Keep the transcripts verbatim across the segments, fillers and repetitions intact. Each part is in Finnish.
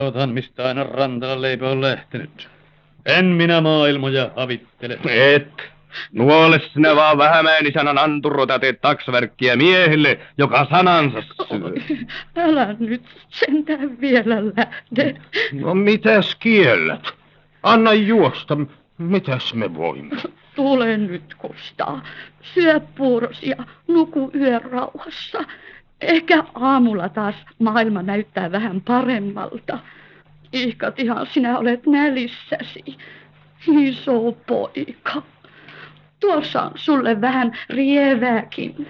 Otan, mistä aina rantaan leipä on lähtenyt. En minä maailmoja havittele. Et. Nuole sinä vaan Vähämäen-isännän anturota teet taksvärkkiä miehelle, joka sanansa syö. Älä nyt sentään vielä lähde. No mitäs kiellät? Anna juosta. Mitäs me voimme? Tule nyt, Kustaa. Syö puuros ja nuku yön rauhassa. Ehkä aamulla taas maailma näyttää vähän paremmalta. Ihkatihan sinä olet nälissäsi. Iso poika. Tuossa on sulle vähän rievääkin.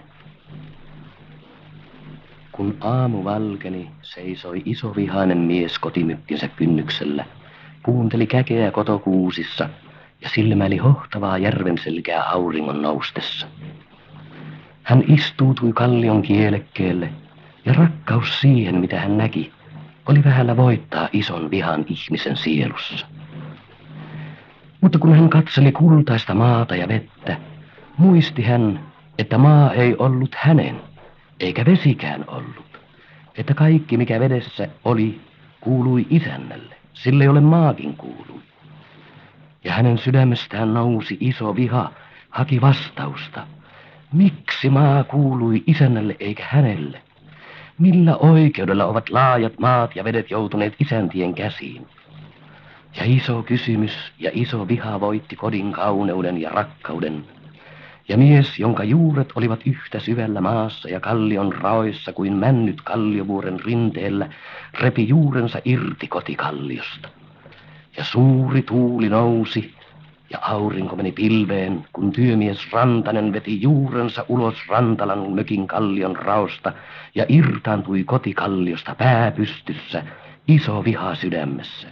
Kun aamu valkeni, seisoi iso vihainen mies kotimykkinsä kynnyksellä. Kuunteli käkeä kotokuusissa ja silmäili hohtavaa järven selkää auringon noustessa. Hän istuutui kallion kielekkeelle ja rakkaus siihen, mitä hän näki, oli vähällä voittaa ison vihan ihmisen sielussa. Mutta kun hän katseli kultaista maata ja vettä, muisti hän, että maa ei ollut hänen, eikä vesikään ollut. Että kaikki, mikä vedessä oli, kuului isännälle, sille jolle maakin kuului. Ja hänen sydämestään nousi iso viha, haki vastausta. Miksi maa kuului isännälle eikä hänelle? Millä oikeudella ovat laajat maat ja vedet joutuneet isäntien käsiin? Ja iso kysymys ja iso viha voitti kodin kauneuden ja rakkauden. Ja mies, jonka juuret olivat yhtä syvällä maassa ja kallion raoissa kuin männyt kalliovuoren rinteellä, repi juurensa irti kotikalliosta. Ja suuri tuuli nousi ja aurinko meni pilveen, kun työmies Rantanen veti juurensa ulos Rantalan mökin kallion raosta ja irtaantui kotikalliosta pää pystyssä, iso viha sydämessä.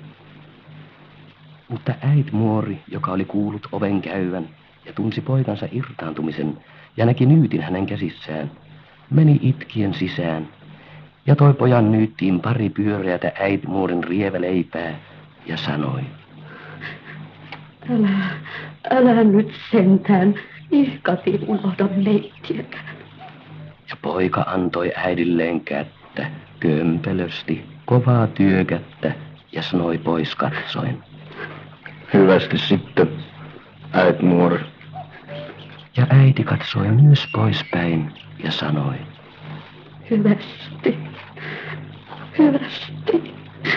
Mutta äitmuori, joka oli kuullut oven käyvän ja tunsi poikansa irtaantumisen ja näki nyytin hänen käsissään, meni itkien sisään ja toi pojan nyyttiin pari pyöreätä äitmuorin rieveleipää ja sanoi: Älä, älä nyt sentään, ihkati unohda meittiäkään. Ja poika antoi äidilleen kättä, kömpelösti, kovaa työkättä ja sanoi pois katsoen: Hyvästi sitten, äitmuori. Ja äiti katsoi myös poispäin ja sanoi: Hyvästi, hyvästi.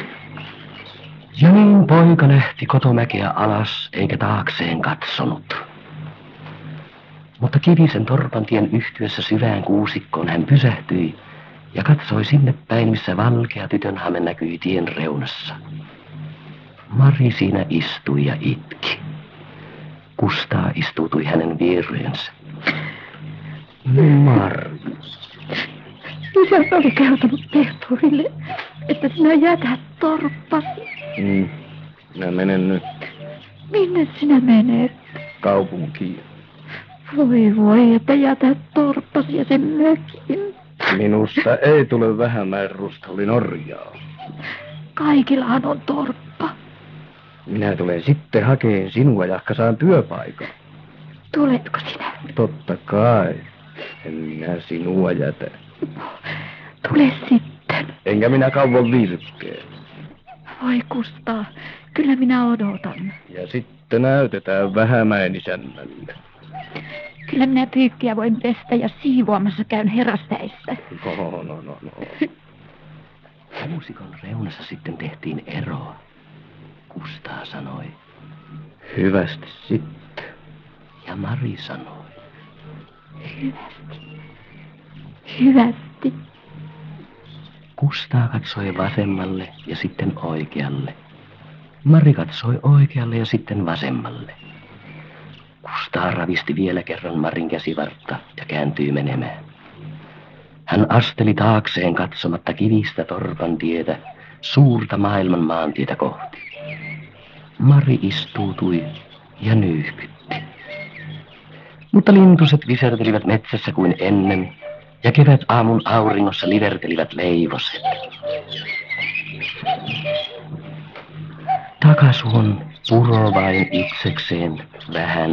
Ja niin poika lähti kotomäkeä alas eikä taakseen katsonut. Mutta kivisen torpantien yhtyessä syvään kuusikkoon hän pysähtyi ja katsoi sinne päin, missä valkea tytönhame näkyi tien reunassa. Mari siinä istui ja itki. Kustaa istuutui hänen viereensä. Mari. Isä oli kertonut Pehtorille, että sinä jätät torppasi. Mm. Minä menen nyt Minne sinä menet? kaupunkiin. Voi voi, että jätät torppasi ja sen mökin. Minusta ei tule Vähämäen Rustholli Norjaa. Kaikillahan on torppa. Minä tulen sitten hakeen sinua, jahka saan työpaikan. Tuletko sinä? Totta kai. En minä sinua jätä. Tule sitten. Enkä minä kauan virkkeen. Voi Kustaa, kyllä minä odotan. Ja sitten näytetään Vähämäen isännälle. Kyllä minä pyykkiä voin pestä ja siivoamassa käyn herästäessä. No, no, no, no. Kuusikon reunassa sitten tehtiin eroa. Kustaa sanoi: Hyvästi sitten. Ja Mari sanoi: Hyvästi. Hyvästi. Kustaa katsoi vasemmalle ja sitten oikealle. Mari katsoi oikealle ja sitten vasemmalle. Kustaa ravisti vielä kerran Marin käsivartta ja kääntyi menemään. Hän asteli taakseen katsomatta kivistä torpan tietä, suurta maailman maantietä kohti. Mari istuutui ja nyyhkytti. Mutta lintuset visertelivät metsässä kuin ennen, ja kevät aamun auringossa livertelivät leivoset. Takasuon puro vain itsekseen vähän